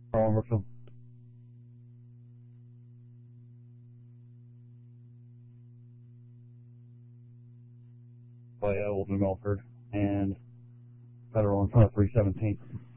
Brooksville. By Old New Milford and Federal in front of 317th.